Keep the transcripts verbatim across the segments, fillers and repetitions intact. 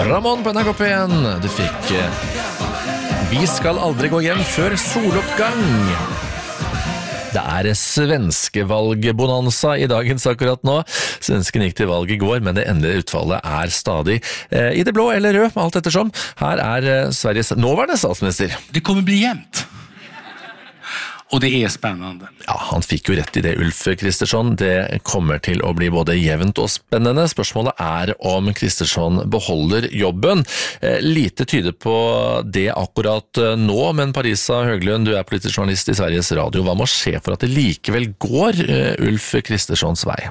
Ramon på N R K P en. Du fikk Vi skal aldri gå hjem før soloppgang. Det er svenskevalgbonanza i dagens akkurat nå. Svensken gikk til valg i går, men det endelige utfallet er stadig eh, i det blå eller rød, alt ettersom. Her er eh, Sveriges nåværende statsminister. Det kommer bli jämnt. Och det är spännande. Ja, han fikk jo rett i det, Ulf Kristersson. Det kommer til å bli både jevnt og spennende. Spørsmålet er om Kristersson beholder jobben. Eh, lite tyder på det akkurat nå, men Parisa Høglund, du er politisk journalist i Sveriges Radio. Hva må skje for at det likevel går eh, Ulf Kristerssons vei?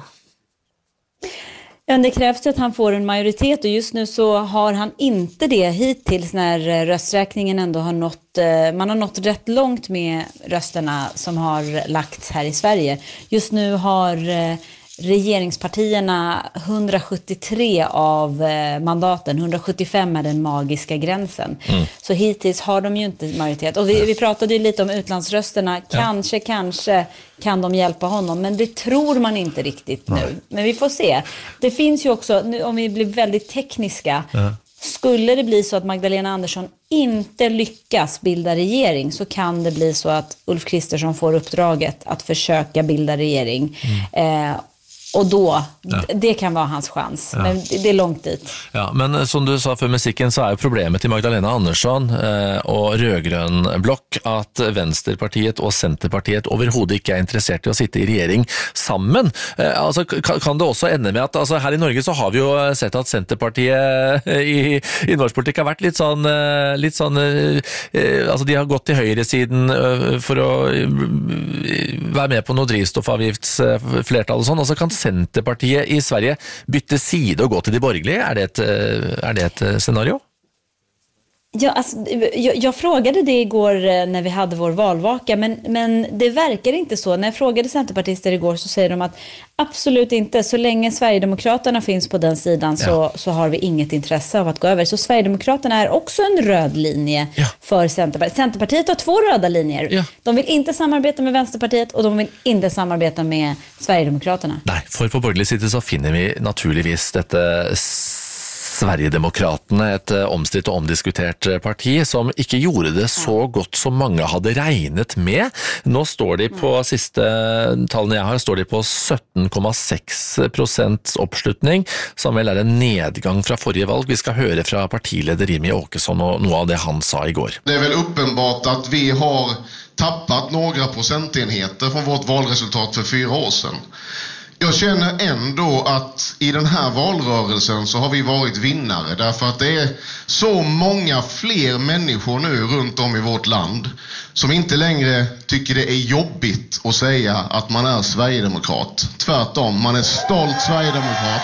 Ja, det krävs att han får en majoritet och just nu så har han inte det hittills när rösträkningen ändå har nått, man har nått rätt långt med rösterna som har lagts här i Sverige. Just nu har regeringspartierna hundrasjuttiotre av mandaten, hundrasjuttiofem är den magiska gränsen. Mm. Så hittills har de ju inte majoritet. Och vi, vi pratade ju lite om utlandsrösterna. Kanske, ja. kanske kan de hjälpa honom. Men det tror man inte riktigt nu. Nej. Men vi får se. Det finns ju också, nu, om vi blir väldigt tekniska, ja. Skulle det bli så att Magdalena Andersson inte lyckas bilda regering så kan det bli så att Ulf Kristersson får uppdraget att försöka bilda regering. Mm. Eh, Och då, ja. det kan vara hans chans. Ja. Men det är långt dit. Ja, men som du sa för musiken så är problemet till Magdalena Andersson eh, och rödgrön block att Vänsterpartiet och Centerpartiet överhuvud inte är intresserade av att sitta i regering sammen. Eh, alltså, kan, kan det också ända med att alltså, här i Norge så har vi ju sett att Centerpartiet i, i norsk politik har varit lite sån, lite sån eh, alltså de har gått till högersidan eh, för att eh, vara med på något drivstoffavgiftsflertal och sånt. Och så kan Centerpartiet i Sverige bytte side och gå till de borgerliga? Är det ett, är det ett scenario? Ja, alltså, jag, jag frågade det igår när vi hade vår valvaka, men, men det verkar inte så. När jag frågade centerpartister igår så säger de att absolut inte. Så länge Sverigedemokraterna finns på den sidan så, ja. så har vi inget intresse av att gå över. Så Sverigedemokraterna är också en röd linje ja. för Centerpartiet. Centerpartiet har två röda linjer. Ja. De vill inte samarbeta med Vänsterpartiet och de vill inte samarbeta med Sverigedemokraterna. Nej, för på borgerlig sida så finner vi naturligtvis detta Sverigedemokraterna, ett omstritt och omdiskuterat parti som inte gjorde det så gott som många hade regnet med. Nu står de på sista talen jag har står de på sjutton komma sex procent uppslutning, som väl är en nedgång från förra val. Vi ska höra från partiledare Jimmie Åkesson och något av det han sa igår. Det är väl uppenbart att vi har tappat några procentenheter från vårt valresultat för fyra år sedan. Jag känner ändå att i den här valrörelsen så har vi varit vinnare därför att det är så många fler människor nu runt om i vårt land som inte längre tycker det är jobbigt att säga att man är Sverigedemokrat. Tvärtom, man är stolt Sverigedemokrat.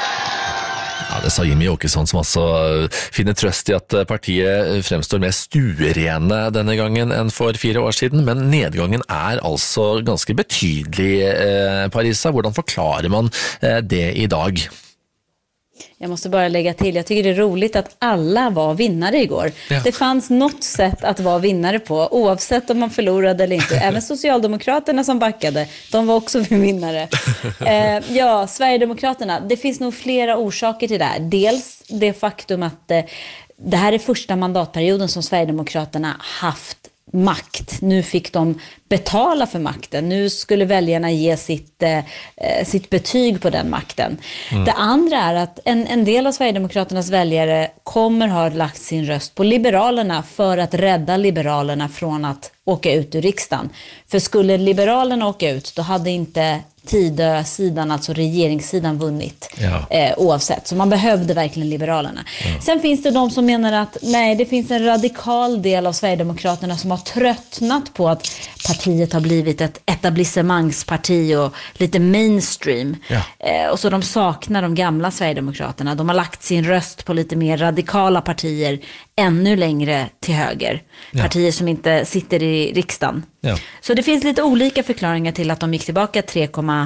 Ja, det sa Jimmie Åkesson som alltså finner tröst i att partiet framstår mer stuerene denne gången än för fyra år sedan, men nedgången är alltså ganska betydlig. Eh, Parisa, hvordan förklarar man eh, det idag? Jag måste bara lägga till, jag tycker det är roligt att alla var vinnare igår. Ja. Det fanns något sätt att vara vinnare på, oavsett om man förlorade eller inte. Även Socialdemokraterna som backade, de var också vinnare. eh, ja, Sverigedemokraterna, det finns nog flera orsaker till det här. Dels det faktum att eh, det här är första mandatperioden som Sverigedemokraterna haft makt. Nu fick de betala för makten. Nu skulle väljarna ge sitt, eh, sitt betyg på den makten. Mm. Det andra är att en, en del av Sverigedemokraternas väljare kommer ha lagt sin röst på Liberalerna för att rädda Liberalerna från att åka ut ur riksdagen. För skulle Liberalerna åka ut, då hade inte Tidö-sidan, alltså regeringssidan, vunnit ja. eh, oavsett. Så man behövde verkligen Liberalerna. Ja. Sen finns det de som menar att nej, det finns en radikal del av Sverigedemokraterna som har tröttnat på att partiet har blivit ett etablissemangsparti och lite mainstream. Ja. Eh, och så de saknar de gamla Sverigedemokraterna. De har lagt sin röst på lite mer radikala partier ännu längre till höger. Ja. Partier som inte sitter i riksdagen. Ja. Så det finns lite olika förklaringar till att de gick tillbaka tre komma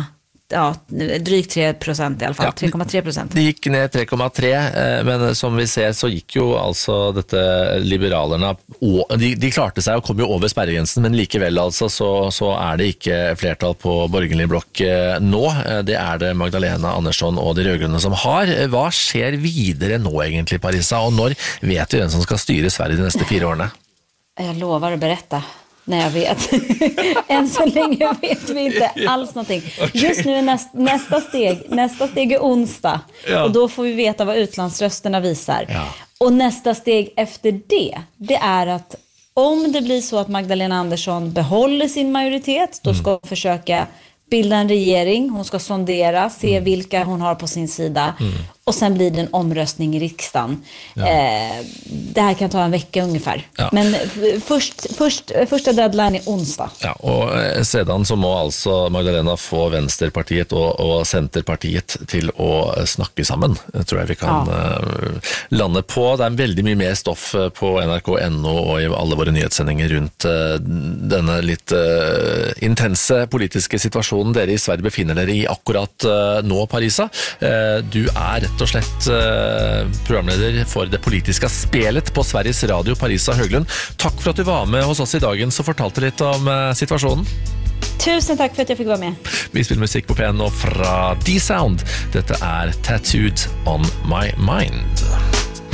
ja, drygt tre procent i alla fall, ja, tre komma tre procent. Det gick ner tre komma tre, men som vi ser så gick ju alltså dette liberalerna, de, de klarte seg og kom jo over sperregrensen, men likevel altså så, så er det ikke flertall på borgerlig blokk nå. Det er det Magdalena Andersson og de rødgrønne som har. Hva skjer videre nå egentlig, Parisa, og når vet vi hvem som skal styre Sverige de neste fire årene? Jag lovar att berätta när jag vet. Än så länge vet vi inte alls någonting. Just nu är näst, nästa steg, nästa steg är onsdag. Ja. Och då får vi veta vad utlandsrösterna visar. Ja. Och nästa steg efter det, det är att om det blir så att Magdalena Andersson behåller sin majoritet, då ska hon mm. försöka bilda en regering, hon ska sondera, se mm. vilka hon har på sin sida mm. och sen blir det en omröstning i riksdagen. Ja. Eh, det här kan ta en vecka ungefär. Ja. Men först, först, första deadline är onsdag. Ja, och sedan så må alltså Magdalena få Vänsterpartiet och, och Centerpartiet till att snacka samman. Jag tror jag vi kan ja. landa på. Det är väldigt mycket mer stoff på N R K punkt N O och i alla våra nyhetssändningar runt denna lite intense politiska situationen dere i Sverige befinner dere i akkurat nå, Parisa. Du er rett og slett programleder for det politiske spelet på Sveriges Radio, Parisa Höglund. Takk for at du var med hos oss i dagen og fortalte litt om situasjonen. Tusen takk for at jeg fikk være med. Vi spiller musikk på P N nå fra D-Sound. Dette er Tattooed on My Mind.